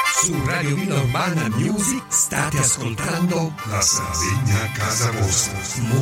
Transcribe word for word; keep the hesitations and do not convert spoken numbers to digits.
Su Radio Villa Urbana Music state ascoltando La Sardegna a casa vostra.